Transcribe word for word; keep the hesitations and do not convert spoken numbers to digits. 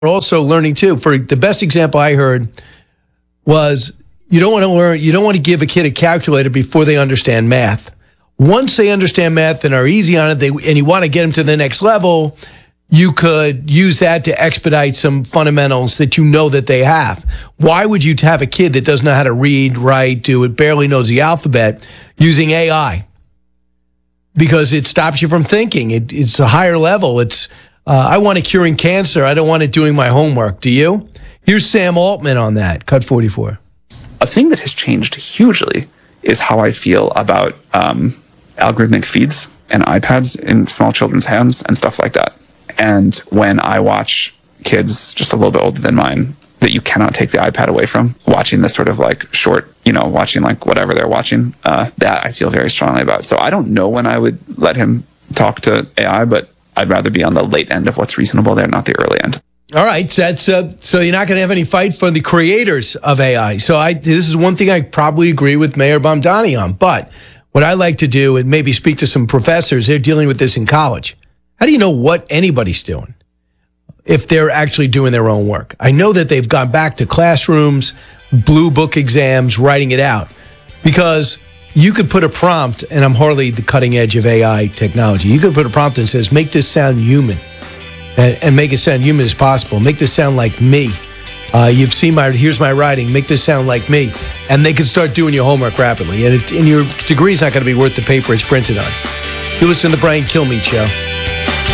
also learning too. For the best example I heard was you don't want to learn, you don't want to give a kid a calculator before they understand math. Once they understand math and are easy on it, they, and you want to get them to the next level, you could use that to expedite some fundamentals that you know that they have. Why would you have a kid that doesn't know how to read, write, do it, barely knows the alphabet, using A I? Because it stops you from thinking. It, it's a higher level. It's uh, I want it curing cancer. I don't want it doing my homework. Do you? Here's Sam Altman on that. Cut forty-four. A thing that has changed hugely is how I feel about um, algorithmic feeds and iPads in small children's hands and stuff like that. And when I watch kids just a little bit older than mine that you cannot take the iPad away from, watching this sort of like short, you know, watching like whatever they're watching, uh, that I feel very strongly about. So I don't know when I would let him talk to A I, but I'd rather be on the late end of what's reasonable there, not the early end. All right, so that's uh, so you're not going to have any fight for the creators of A I. So I this is one thing I probably agree with Mayor Bomdani on. But what I like to do, and maybe speak to some professors, they're dealing with this in college. How do you know what anybody's doing if they're actually doing their own work? I know that they've gone back to classrooms, blue book exams, writing it out, because you could put a prompt, and I'm hardly the cutting edge of A I technology. You could put a prompt that says, make this sound human, and, and make it sound human as possible. Make this sound like me. Uh, you've seen my, here's my writing, make this sound like me. And they can start doing your homework rapidly. And, it, and your degree's not going to be worth the paper it's printed on. You listen to the Brian Kilmeade Show.